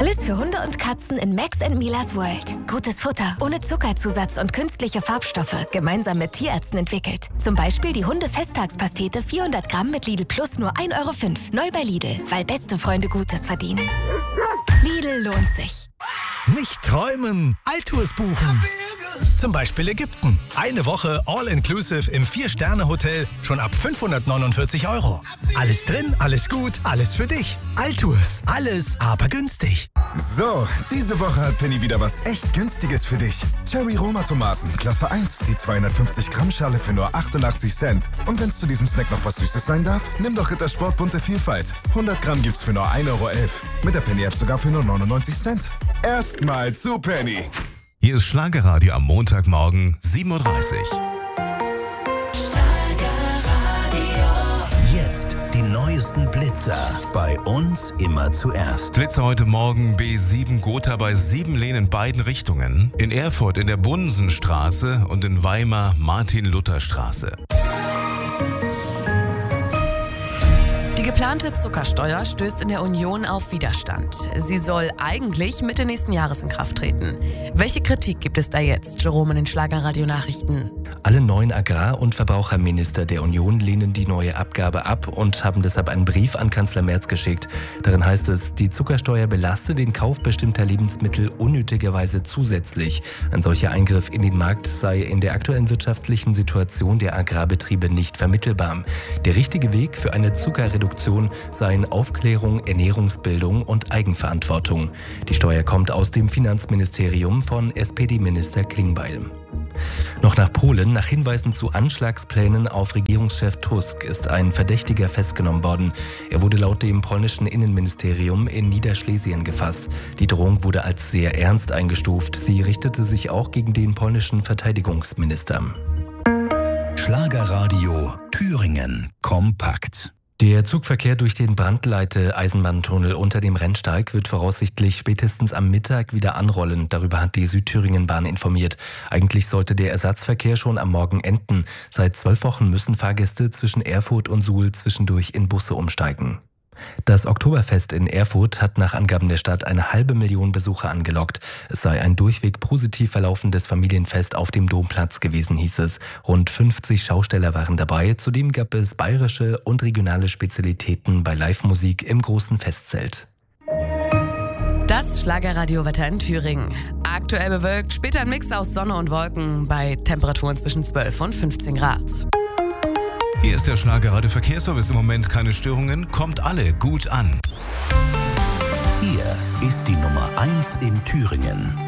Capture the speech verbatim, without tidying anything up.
Alles für Hunde und Katzen in Max and Milas World. Gutes Futter, ohne Zuckerzusatz und künstliche Farbstoffe, gemeinsam mit Tierärzten entwickelt. Zum Beispiel die Hunde-Festtagspastete vierhundert Gramm mit Lidl Plus nur ein Euro fünf. Neu bei Lidl, weil beste Freunde Gutes verdienen. Lidl lohnt sich. Nicht träumen, Alltours buchen. Zum Beispiel Ägypten. Eine Woche All-Inclusive im Vier-Sterne-Hotel schon ab fünfhundertneunundvierzig Euro. Alles drin, alles gut, alles für dich. Alltours, alles aber günstig. So, diese Woche hat Penny wieder was echt Günstiges für dich. Cherry Roma Tomaten, Klasse eins, die zweihundertfünfzig Gramm Schale für nur achtundachtzig Cent. Und wenn es zu diesem Snack noch was Süßes sein darf, nimm doch Rittersport bunte Vielfalt. hundert Gramm gibt's für nur ein Euro elf. Mit der Penny-App sogar für nur neunundneunzig Cent. Erstmal zu Penny. Hier ist Schlagerradio am Montagmorgen, sieben Uhr dreißig. Jetzt die neuesten Blitzer. Bei uns immer zuerst. Blitzer heute Morgen B sieben Gotha bei Siebenlehn in beiden Richtungen. In Erfurt in der Bunsenstraße und in Weimar Martin-Luther-Straße. Die geplante Zuckersteuer stößt in der Union auf Widerstand. Sie soll eigentlich Mitte nächsten Jahres in Kraft treten. Welche Kritik gibt es da jetzt? Jerome in den Schlagerradio-Nachrichten. Alle neun Agrar- und Verbraucherminister der Union lehnen die neue Abgabe ab und haben deshalb einen Brief an Kanzler Merz geschickt. Darin heißt es, die Zuckersteuer belaste den Kauf bestimmter Lebensmittel unnötigerweise zusätzlich. Ein solcher Eingriff in den Markt sei in der aktuellen wirtschaftlichen Situation der Agrarbetriebe nicht vermittelbar. Der richtige Weg für eine Zuckerreduktion seien Aufklärung, Ernährungsbildung und Eigenverantwortung. Die Steuer kommt aus dem Finanzministerium von S P D-Minister Klingbeil. Noch nach Polen. Nach Hinweisen zu Anschlagsplänen auf Regierungschef Tusk ist ein Verdächtiger festgenommen worden. Er wurde laut dem polnischen Innenministerium in Niederschlesien gefasst. Die Drohung wurde als sehr ernst eingestuft. Sie richtete sich auch gegen den polnischen Verteidigungsminister. Schlagerradio Thüringen kompakt. Der Zugverkehr durch den Brandleite-Eisenbahntunnel unter dem Rennsteig wird voraussichtlich spätestens am Mittag wieder anrollen. Darüber hat die Südthüringenbahn informiert. Eigentlich sollte der Ersatzverkehr schon am Morgen enden. Seit zwölf Wochen müssen Fahrgäste zwischen Erfurt und Suhl zwischendurch in Busse umsteigen. Das Oktoberfest in Erfurt hat nach Angaben der Stadt eine halbe Million Besucher angelockt. Es sei ein durchweg positiv verlaufendes Familienfest auf dem Domplatz gewesen, hieß es. Rund fünfzig Schausteller waren dabei. Zudem gab es bayerische und regionale Spezialitäten bei Live-Musik im großen Festzelt. Das Schlagerradio-Wetter in Thüringen. Aktuell bewölkt, später ein Mix aus Sonne und Wolken bei Temperaturen zwischen zwölf und fünfzehn Grad. Hier ist der Schlagerradio Verkehrsservice. Im Moment keine Störungen. Kommt alle gut an. Hier ist die Nummer eins in Thüringen.